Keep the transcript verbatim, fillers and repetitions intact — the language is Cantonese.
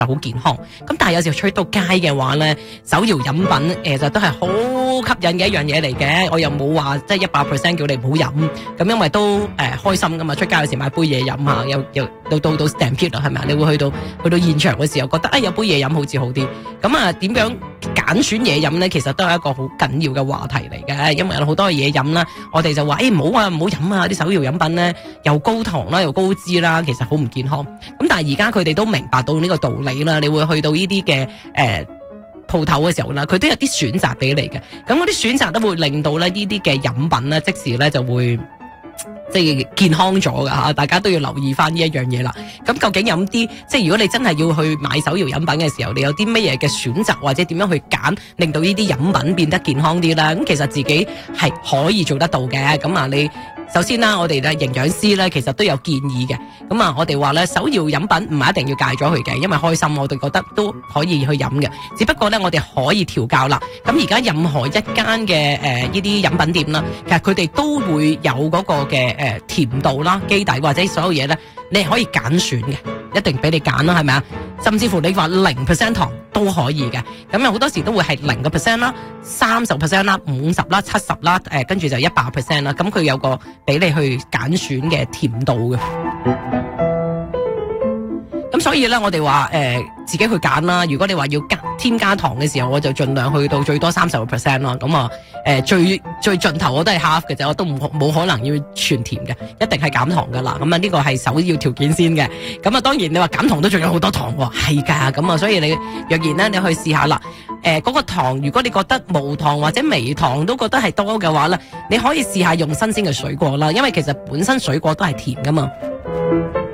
好健康。咁但係有時出到街嘅話咧，手搖飲品其實都係好吸引嘅一樣嘢嚟嘅。我又冇話即係一百 percent 叫你唔好飲，咁因為都誒、呃、開心噶嘛。出街有時買杯嘢飲下，又又到到到 stampede 啦，係咪啊？你會去到去到現場嘅時候，覺得啊、哎、有杯嘢飲好似好啲。咁啊點樣揀選嘢飲咧？其實都係一個好緊要嘅話題嚟嘅，因為有好多嘢飲啦，我哋就話誒唔好啊，唔好飲啊！啲手搖飲品咧又高糖啦，又高脂啦，其實好唔健康。咁但係而家佢哋都明白到呢個道理啦，你會去到呢啲嘅誒鋪頭嘅時候啦，佢都有啲選擇俾你嘅。咁嗰啲選擇都會令到咧呢啲嘅飲品咧，即時咧就會即係健康咗噶吓，大家都要留意翻呢一樣嘢啦。咁究竟飲啲即係如果你真係要去買手搖飲品嘅時候，你有啲乜嘢嘅選擇，或者點樣去揀，令到呢啲飲品變得健康啲啦？咁其實自己係可以做得到嘅。咁啊，你首先啦，我哋嘅營養師咧，其實都有建議嘅。咁啊，我哋話咧，手搖飲品唔係一定要戒咗佢嘅，因為開心，我哋覺得都可以去飲嘅。只不過咧，我哋可以調教啦。咁而家任何一間嘅誒呢啲飲品店啦，其實佢哋都會有嗰個嘅誒、呃、甜度啦、基底或者所有嘢咧，你係可以揀選嘅，一定俾你揀啦，係咪啊？甚至乎你話零 percent 糖都可以嘅。咁有好多時都會係零個 percent 啦、三十 percent 啦、五十啦、七十啦，誒跟住就一百 percent 啦。咁佢有個俾你去揀選嘅甜度嘅。咁所以咧，我哋話誒自己去揀啦。如果你話要加添加糖嘅時候，我就盡量去到最多三十個 percent 咯。咁啊誒最最盡頭我都係 half 嘅啫，我都唔冇可能要全甜嘅，一定係減糖噶啦。咁啊呢個係首要條件先嘅。咁啊當然你話減糖都仲有好多糖喎，係㗎。咁啊所以你若然咧你去試下啦，誒、呃、嗰、那個糖如果你覺得無糖或者微糖都覺得係多嘅話咧，你可以試下用新鮮嘅水果啦，因為其實本身水果都係甜㗎嘛。